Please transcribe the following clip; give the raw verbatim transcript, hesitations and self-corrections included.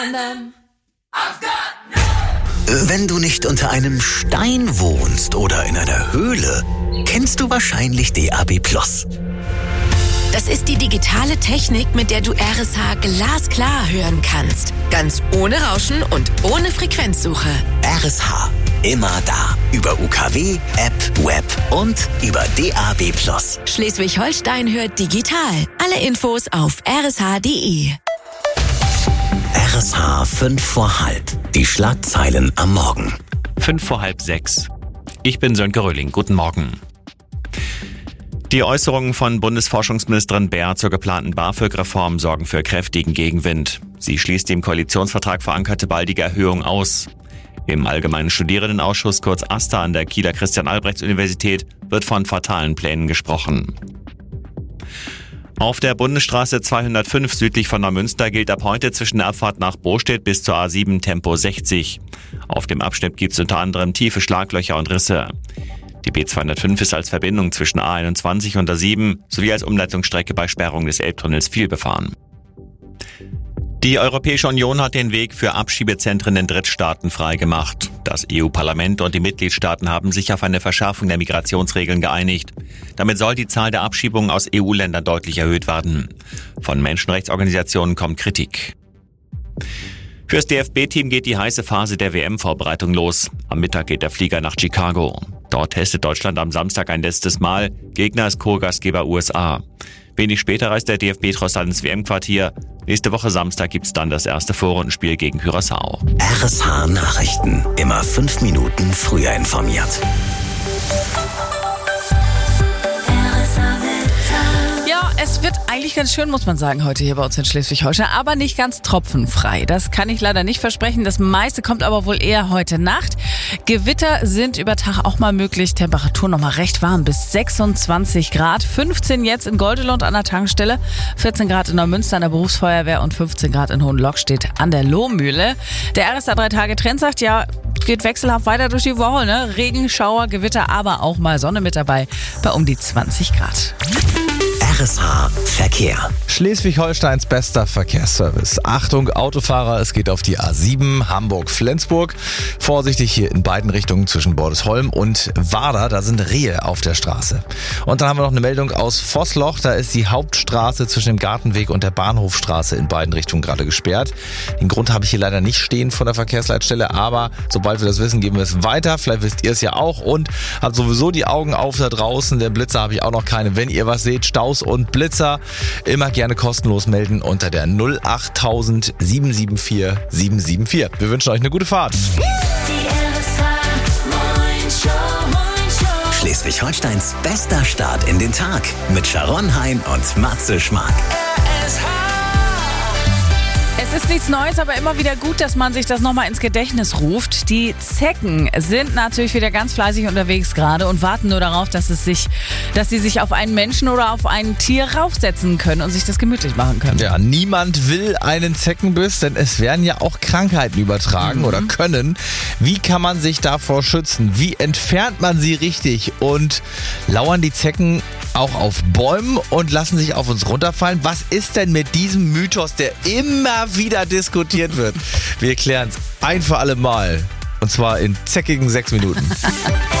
Wenn du nicht unter einem Stein wohnst oder in einer Höhle, kennst du wahrscheinlich D A B Plus. Das ist die digitale Technik, mit der du R S H glasklar hören kannst. Ganz ohne Rauschen und ohne Frequenzsuche. R S H, immer da. Über U K W, App, Web und über D A B Plus. Schleswig-Holstein hört digital. Alle Infos auf r s h punkt d e. R S H fünf vor halb. Die Schlagzeilen am Morgen. Fünf vor halb sechs. Ich bin Sönke Röhling. Guten Morgen. Die Äußerungen von Bundesforschungsministerin Baer zur geplanten BAföG-Reform sorgen für kräftigen Gegenwind. Sie schließt die im Koalitionsvertrag verankerte baldige Erhöhung aus. Im Allgemeinen Studierendenausschuss, kurz AStA, an der Kieler Christian-Albrechts-Universität wird von fatalen Plänen gesprochen. Auf der Bundesstraße zweihundertfünf südlich von Neumünster gilt ab heute zwischen der Abfahrt nach Bostedt bis zur A sieben Tempo sechzig. Auf dem Abschnitt gibt es unter anderem tiefe Schlaglöcher und Risse. Die B zweihundertfünf ist als Verbindung zwischen A einundzwanzig und A sieben sowie als Umleitungsstrecke bei Sperrung des Elbtunnels viel befahren. Die Europäische Union hat den Weg für Abschiebezentren in Drittstaaten freigemacht. Das E U-Parlament und die Mitgliedstaaten haben sich auf eine Verschärfung der Migrationsregeln geeinigt. Damit soll die Zahl der Abschiebungen aus E U-Ländern deutlich erhöht werden. Von Menschenrechtsorganisationen kommt Kritik. Fürs D F B-Team geht die heiße Phase der W M-Vorbereitung los. Am Mittag geht der Flieger nach Chicago. Dort testet Deutschland am Samstag ein letztes Mal. Gegner ist Co-Gastgeber U S A. Wenig später reist der D F B-Trossard ins W M-Quartier. Nächste Woche Samstag gibt's dann das erste Vorrundenspiel gegen Curaçao. R S H Nachrichten. Immer fünf Minuten früher informiert. Es wird eigentlich ganz schön, muss man sagen, heute hier bei uns in Schleswig-Holstein, aber nicht ganz tropfenfrei. Das kann ich leider nicht versprechen. Das meiste kommt aber wohl eher heute Nacht. Gewitter sind über Tag auch mal möglich. Temperatur noch mal recht warm, bis sechsundzwanzig Grad. fünfzehn jetzt in Goldelund an der Tankstelle, vierzehn Grad in Neumünster an der Berufsfeuerwehr und fünfzehn Grad in Hohenlockstedt an der Lohmühle. Der R S A drei Tage Trend sagt, ja, geht wechselhaft weiter durch die Woche, ne? Regen, Schauer, Gewitter, aber auch mal Sonne mit dabei bei um die zwanzig Grad. R S H Verkehr. Schleswig-Holsteins bester Verkehrsservice. Achtung Autofahrer, es geht auf die A sieben Hamburg-Flensburg. Vorsichtig hier in beiden Richtungen zwischen Bordesholm und Warder, da sind Rehe auf der Straße. Und dann haben wir noch eine Meldung aus Vossloch, da ist die Hauptstraße zwischen dem Gartenweg und der Bahnhofstraße in beiden Richtungen gerade gesperrt. Den Grund habe ich hier leider nicht stehen von der Verkehrsleitstelle, aber sobald wir das wissen, geben wir es weiter. Vielleicht wisst ihr es ja auch und habt sowieso die Augen auf da draußen, denn Blitzer habe ich auch noch keine. Wenn ihr was seht, Staus und Blitzer, immer gerne kostenlos melden unter der null achttausend sieben sieben vier sieben sieben vier. Wir wünschen euch eine gute Fahrt. Schleswig-Holsteins bester Start in den Tag mit Sharon Hein und Matze Schmark. Es ist nichts Neues, aber immer wieder gut, dass man sich das nochmal ins Gedächtnis ruft. Die Zecken sind natürlich wieder ganz fleißig unterwegs gerade und warten nur darauf, dass es sich, dass sie sich auf einen Menschen oder auf ein Tier raufsetzen können und sich das gemütlich machen können. Ja, niemand will einen Zeckenbiss, denn es werden ja auch Krankheiten übertragen mhm. oder können. Wie kann man sich davor schützen? Wie entfernt man sie richtig? Und lauern die Zecken auch auf Bäumen und lassen sich auf uns runterfallen? Was ist denn mit diesem Mythos, der immer wieder diskutiert wird? Wir klären es ein für alle Mal. Und zwar in zeckigen sechs Minuten.